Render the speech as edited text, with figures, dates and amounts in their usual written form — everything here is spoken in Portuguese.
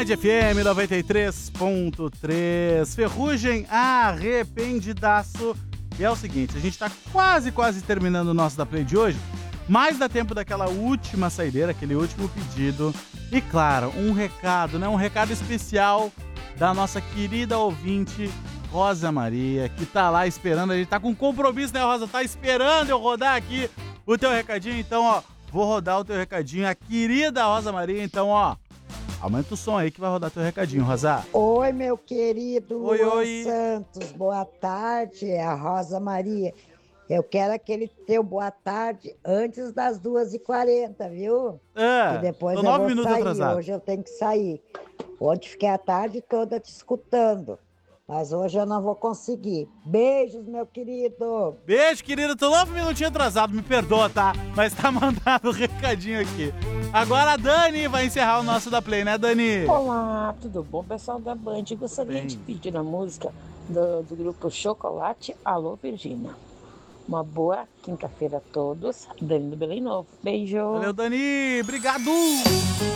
Band FM 93.3, Ferrugem arrependidaço. E é o seguinte, a gente tá quase terminando o nosso da Play de hoje, mas dá tempo daquela última saideira, aquele último pedido. E claro, um recado, né? Um recado especial da nossa querida ouvinte Rosa Maria, que tá lá esperando, a gente tá com compromisso, né, Rosa? Tá esperando eu rodar aqui o teu recadinho, então, ó, vou rodar o teu recadinho, a querida Rosa Maria, então, ó, aumenta o som aí que vai rodar teu recadinho, Rosa. Oi, meu querido Oi, Luan oi. Santos, boa tarde, é a Rosa Maria. Eu quero aquele teu boa tarde antes das 2h40, viu? E depois tô eu 9 vou minutos sair, atrasado. hoje eu tenho que sair. Ontem fiquei a tarde toda te escutando, mas hoje eu não vou conseguir. Beijos, meu querido. Beijo, querida, tô 9 minutinhos atrasado, me perdoa, tá? Mas tá mandado o recadinho aqui. Agora a Dani vai encerrar o nosso da Play, né, Dani? Olá, tudo bom, pessoal da Band? Gostaria Bem. de pedir a música do grupo Chocolate, Alô Virgínia. Uma boa quinta-feira a todos. Dani do Belém Novo. Beijo! Valeu, Dani, obrigado!